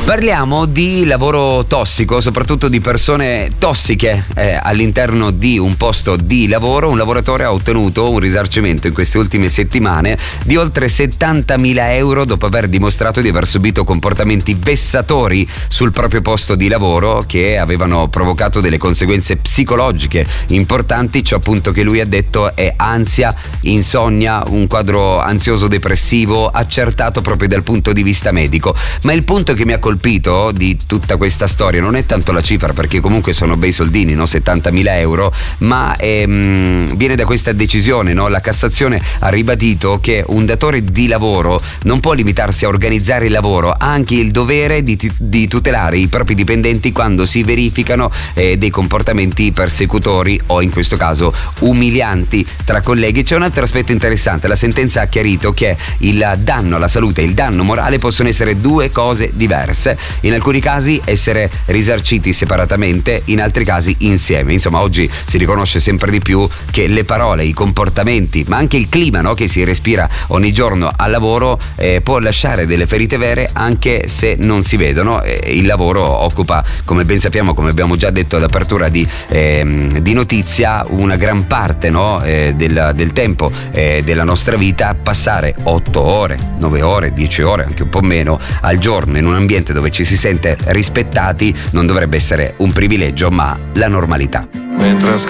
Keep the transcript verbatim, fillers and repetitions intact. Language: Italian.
Parliamo di lavoro tossico, soprattutto di persone tossiche eh, all'interno di un posto di lavoro. Un lavoratore ha ottenuto un risarcimento in queste ultime settimane di oltre settantamila euro dopo aver dimostrato di aver subito comportamenti vessatori sul proprio posto di lavoro che avevano provocato delle conseguenze psicologiche importanti. Ciò appunto che lui ha detto è ansia, insonnia, un quadro ansioso depressivo accertato proprio dal punto di vista medico. Ma il punto che mi ha colpito di tutta questa storia non è tanto la cifra, perché comunque sono bei soldini, no? settantamila euro, ma ehm, viene da questa decisione, no? La Cassazione ha ribadito che un datore di lavoro non può limitarsi a organizzare il lavoro, ha anche il dovere di, di tutelare i propri dipendenti quando si verificano eh, dei comportamenti persecutori o in questo caso umilianti tra colleghi. C'è un altro aspetto interessante: la sentenza ha chiarito che il danno alla salute e il danno morale possono essere due cose diverse. In alcuni casi essere risarciti separatamente, in altri casi insieme. Insomma, oggi si riconosce sempre di più che le parole, i comportamenti, ma anche il clima, no, che si respira ogni giorno al lavoro eh, può lasciare delle ferite vere anche se non si vedono. Eh, il lavoro occupa, come ben sappiamo, come abbiamo già detto ad apertura di, eh, di notizia, una gran parte, no, eh, del, del tempo eh, della nostra vita. Passare otto ore, nove ore, dieci ore, anche un po' meno al giorno in un ambiente dove ci si sente rispettati non dovrebbe essere un privilegio ma la normalità. Mentre